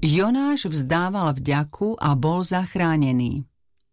Jonáš vzdával vďaku a bol zachránený.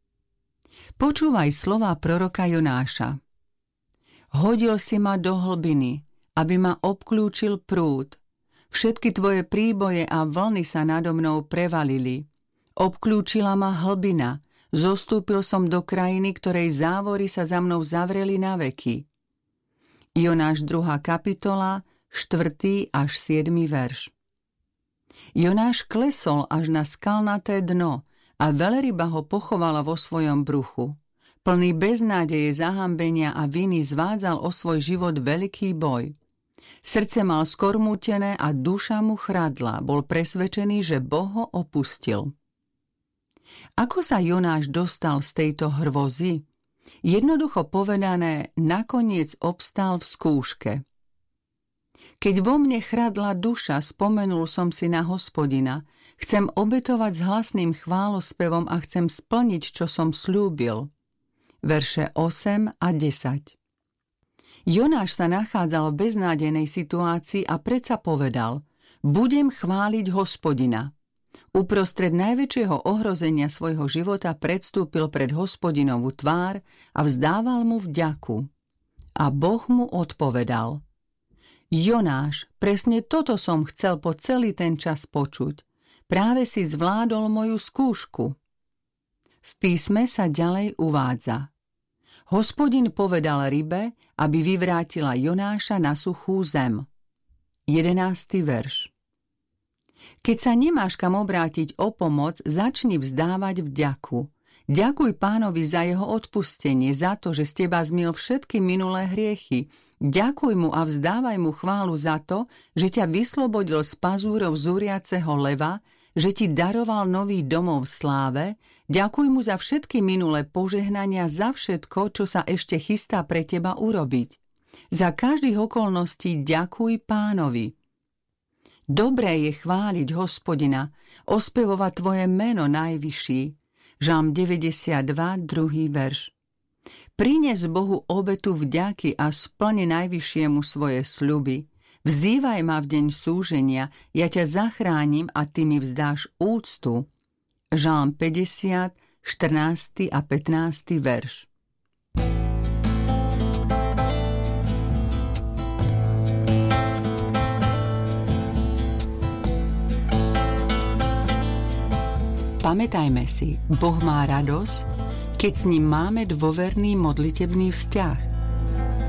Počúvaj slova proroka Jonáša. Hodil si ma do hlbiny, aby ma obklúčil prúd. Všetky tvoje príboje a vlny sa nado mnou prevalili. Obklúčila ma hlbina, zostúpil som do krajiny, ktorej závory sa za mnou zavreli na veky. Jonáš 2. kapitola, 4. až 7. verš. Jonáš klesol až na skalnaté dno a veľryba ho pochovala vo svojom bruchu. Plný beznádeje, zahambenia a viny zvádzal o svoj život veľký boj. Srdce mal skormútené a duša mu chradla, bol presvedčený, že Boh ho opustil. Ako sa Jonáš dostal z tejto hrôzy? Jednoducho povedané, nakoniec obstál v skúške. Keď vo mne chradla duša, spomenul som si na Hospodina. Chcem obetovať s hlasným chválospevom a chcem splniť, čo som slúbil. Verše 8 a 10. Jonáš sa nachádzal v beznádejnej situácii a predsa povedal: budem chváliť Hospodina. Uprostred najväčšieho ohrozenia svojho života predstúpil pred Hospodinovú tvár a vzdával mu vďaku. A Boh mu odpovedal: Jonáš, presne toto som chcel po celý ten čas počuť. Práve si zvládol moju skúšku. V písme sa ďalej uvádza: Hospodin povedal rybe, aby vyvrátila Jonáša na suchú zem. 11. verš. Keď sa nemáš kam obrátiť o pomoc, začni vzdávať vďaku. Ďakuj Pánovi za jeho odpustenie, za to, že z teba zmil všetky minulé hriechy. Ďakuj mu a vzdávaj mu chválu za to, že ťa vyslobodil z pazúrov zúriaceho leva, že ti daroval nový domov v sláve. Ďakuj mu za všetky minulé požehnania, za všetko, čo sa ešte chystá pre teba urobiť. Za každých okolností ďakuj Pánovi. Dobré je chváliť Hospodina, ospevovať tvoje meno najvyšší. Žalm 92, 2. verš. Prines Bohu obetu vďaky a splni najvyššiemu svoje sľuby. Vzývaj ma v deň súženia, ja ťa zachránim a ty mi vzdáš úctu. Žalm 50, 14. a 15. verš. Pamätajme si, Boh má radosť, keď s ním máme dôverný modlitebný vzťah.